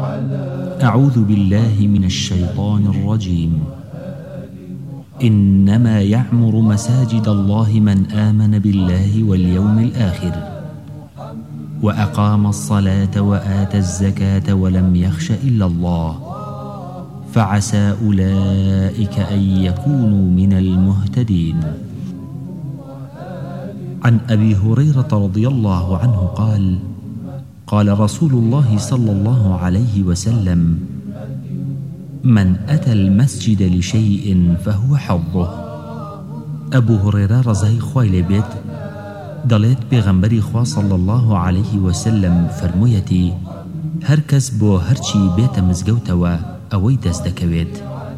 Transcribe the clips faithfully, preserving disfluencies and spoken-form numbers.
أعوذ بالله من الشيطان الرجيم. إنما يعمر مساجد الله من آمن بالله واليوم الآخر وأقام الصلاة وآتى الزكاة ولم يخش إلا الله فعسى أولئك أن يكونوا من المهتدين. عن أبي هريرة رضي الله عنه قال: قال رسول الله صلى الله عليه وسلم: من أتى المسجد لشيء فهو حظه. أبو هريرة رضي خوای بێت دەڵێت پێغەمبەری خوا صلى الله عليه وسلم فرموویەتی: هەر کەس بۆ هەرچی بێتە مزگەوتەوە ئەوەی دەست دەکەوێت.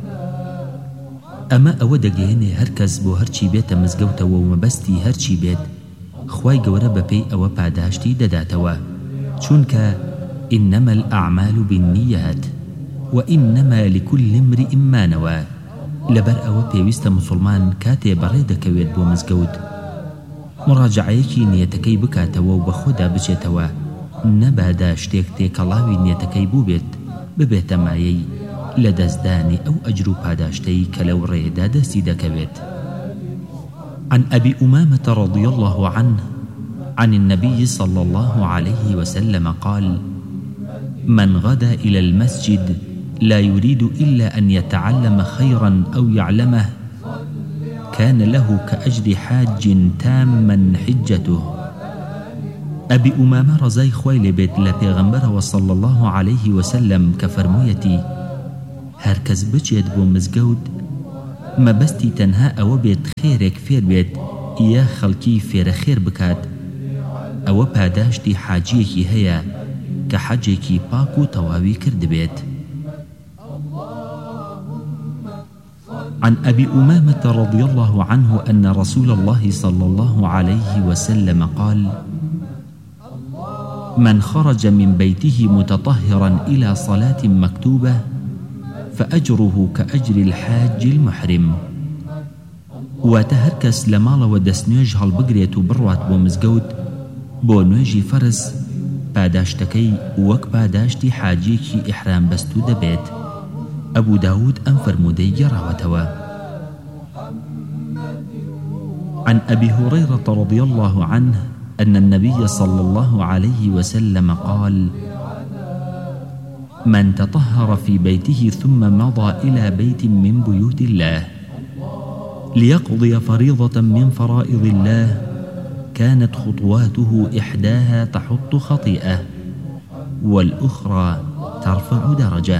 ئەمە ئەوە دەگەیەنێ هەر کەس بۆ هەرچی بێتە مزگەوتەوە و مەبەستی هەرچی بێت خوای گەورە بەپێی ئەوە پاداشتی دەداتەوە، چونکە إنما الأعمال بالنيات وإنما لكل امرئ ما نوى. لەبەر ئەوە پێویستە مسلمان کاتێ بەڕێ دەکەوێت بۆ مزگەوت مراجعەیەکی نیەتەکەی بکاتەوە و بە خۆدا بچێتەوە، نەبادا شتێک تێکەڵاوی نیەتەکەی بوو بێت ببێتە مایەی لە دەستدانی ئەو ئەجر و پاداشتەی کە لەو ڕێدا دەستی دەکەوێت. عن أبي أمامة رضي الله عنه عن النبي صلى الله عليه وسلم قال: من غدا إلى المسجد لا يريد إلا أن يتعلم خيرا أو يعلمه كان له كأجر حاج تاما حجته. أبي أمامة رضي خوای بێت لە پێغەمبەرەوە صلى الله عليه وسلم کە فەرموویەتی: هەر کەس بچێت بۆ مزگەوت مەبەستی تەنها ئەوە بێت خێرێک فێر بێت یا خەڵکی فێرە خێر بکات، ئەوە پاداشتی حاجیەکی هەیە کە حەجێکی پاک و تەواوی کردبێت. عن أبي أمامة رضي الله عنه أن رسول الله صلى الله عليه وسلم قال: من خرج من بيته متطهرا إلى صلاة مكتوبة فأجره كأجر الحاج المحرم. وتهركس لمال ودسنيج هالبقرية بروات بومزقود بونوجي فرس پاداشتكي وك پاداشتي حاجيكي إحرام بستو دبيت. أبو داود أنفرمودي جراوتوا. عن أبي هريرة رضي الله عنه أن النبي صلى الله عليه وسلم قال: من تطهر في بيته ثم مضى إلى بيت من بيوت الله ليقضي فريضة من فرائض الله كانت خطواته إحداها تحط خطيئة والأخرى ترفع درجة.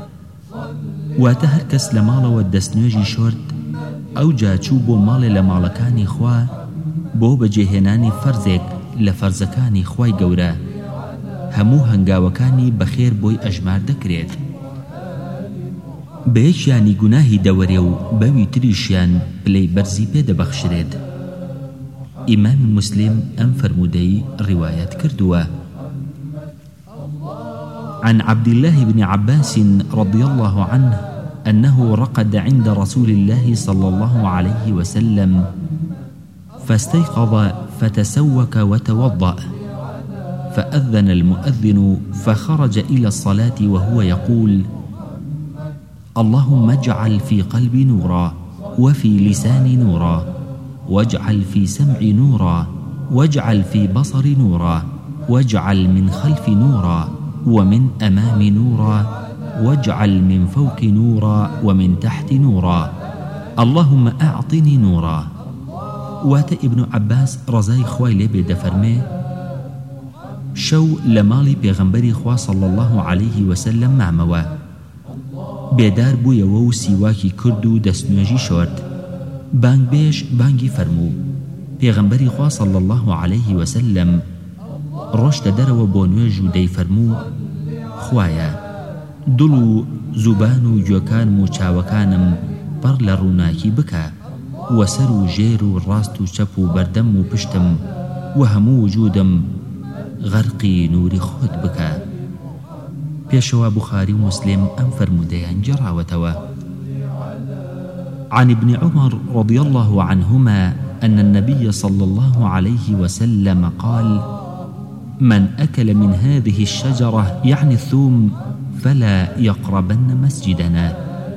واتهركس لمال ودسنوجي شورت أو جاچو بو مال لمالكاني خوا بو بجهناني فرزك لفرزكاني خواي گورا همو هنگاوكاني بخير بوي أجمار دكريت. بيشياني گناهي دوريو بوي تريشيان بلي برزي بيد بخشريد. إمام مسلم أنفرمودي روايات كردوا. عن عبد الله بن عباس رضي الله عنه أنه رقد عند رسول الله صلى الله عليه وسلم فاستيقظ فتسوك وتوضأ فأذن المؤذن فخرج إلى الصلاة وهو يقول: اللهم اجعل في قلبي نورا وفي لساني نورا واجعل في سمعي نورا واجعل في بصري نورا واجعل من خلفي نورا ومن أمامي نورا واجعل من فوق نورا ومن تحت نورا اللهم أعطني نورا. وات ابن عباس رضي خوای لێ بێ دەفەرمێ شەو لە ماڵی پێغەمبەری خوا صلى الله عليه وسلم مامەوە بێدار بوویەوە و سیواکی کرد و دەستنوێژی شۆرد. بانگ بێژ بانگی فەرموو. پێغەمبەری خوا صلى الله عليه وسلم ڕۆشتە دەرەوە بۆ نوێژ و دەیفەرموو: خوایە دڵ و زوبان و گوێکانم و چاوەکانم پڕ لە ڕووناکی بکە وەسەر و ژێر و ڕاست و چەپ و بەردەم و پشتم و هەموو وجودم غەرقی نووری خۆت بکە. پێشەوە بوخاری و مسلم ئەم فەرموودەیان جێڕاوەتەوە. عن ابن عمر رضي الله عنهما أن النبي صلى الله عليه وسلم قال: من أكل من هذه الشجرة يعني الثوم فلا يقربن مسجدنا.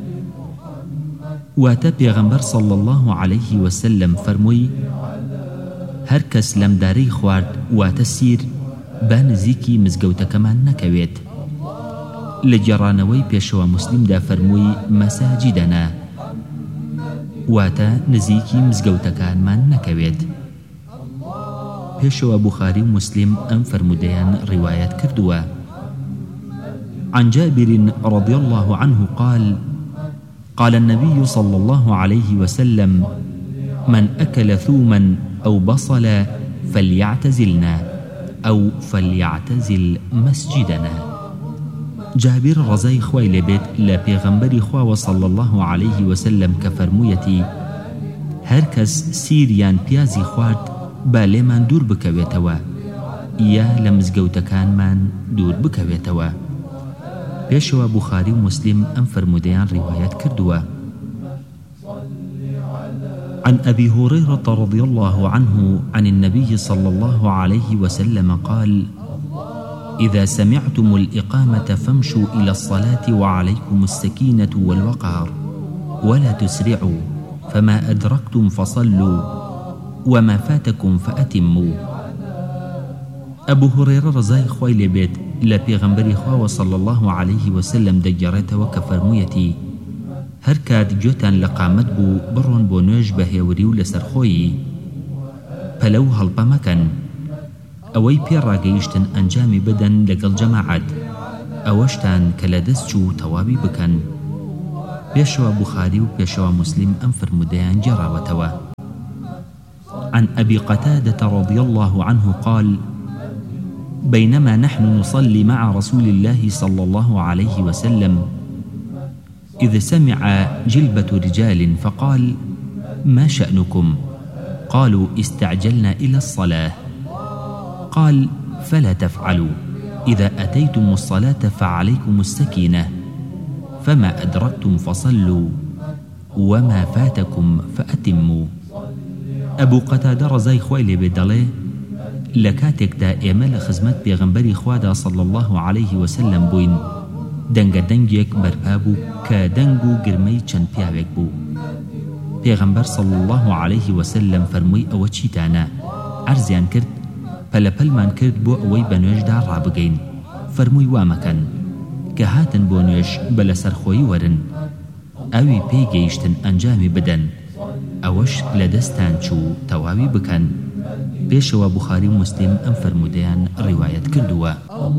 واتە پێغەمبەر صلى الله عليه وسلم فەرمووی هەر کەس لەمدارەی خوارد واتە سیر با نزیکی مزگەوتەکەمان نەکەوێت. لە گێڕانەوەی پێشەوە موسلیمدا فەرمووی مەساجیدەنا واتە نزیکی مزگەوتەکانمان نەکەوێت. پێشەوە بوخاری و مسلم ئەم فەرمودەیان ڕیوایەت کردووە. عن جابر رضي الله عنه قال قال النبي صلى الله عليه وسلم من أكل ثوما أو بصلا فليعتزلنا أو فليعتزل مسجدنا. جابر رضي خوای لێبێت لە پێغەمبەری خواوە صلى الله عليه وسلم کە فەرموویەتی هەر کەس سیریان پیازی خوارد با لێمان دوور بکەوێتەوە یا لە مزگەوتەکانمان دوور بکەوێتەوە. پێشەوە بوخاری و مسلم ئەم فەرمودەیان ڕیوایەت کردووە. عن أبي هريرة رضي الله عنه عن النبي صلى الله عليه وسلم قال إذا سمعتم الإقامة فامشوا إلى الصلاة وعليكم السكينة والوقار ولا تسرعوا فما أدركتم فصلوا وما فاتكم فأتموا. أبو هريرة رضای خوای لێبێت لە پێغەمبەری خواوە صلى الله عليه وسلم دەگەڕێتەوە کە فەرموویەتی هەر کات گوێتان لە قامەت بوو بڕۆن بۆ نوێژ بە هێوری و لەسەرخۆیی پەلەو هەڵپە مەکەن ئەوەی پێڕاگەیشتن ئەنجامی بدەن لەگەڵ جەماعەت ئەوەشتان کە لە دەست چوو تەواوی بکەن. پێشەوە بوخاری و پێشەوە مسلم ئەم فەرمودەیان گێڕاوەتەوە. عن أبي قتادة رضي الله عنه قال بينما نحن نصلي مع رسول الله صلى الله عليه وسلم إذ سمع جلبة رجال فقال ما شأنكم؟ قالوا استعجلنا إلى الصلاة. قال فلا تفعلوا إذا أتيتم الصلاة فعليكم السكينة فما أدركتم فصلوا وما فاتكم فأتموا. أبو قتادة رضای خوای لێبێت دەڵێ لە کاتێکدا ئێمە لە خزمەت پێغەمبەری خوادا صلى الله عليه وسلم بووین دەنگە دەنگێک بەرپا بوو کە دەنگ و گرمەی چەند پیاوێک بوو. پێغەمبەر صلى الله عليه وسلم فەرمووی ئەوە چیتانە؟ عەرزیان کرد پەلەپەلمان کرد بۆ ئەوەی بە نوێژدا ڕابگەین. فەرمووی وامەکەن کە هاتن بۆ نوێژ بە لەسەرخۆیی وەرن ئەوی پێی گەیشتن ئەنجامی بدەن ئەوەش لە دەستان چوو تەواوی بکەن. پێشەوە بوخاری و مسلم ئەم فەرمودەیان ڕیوایەت کردووە.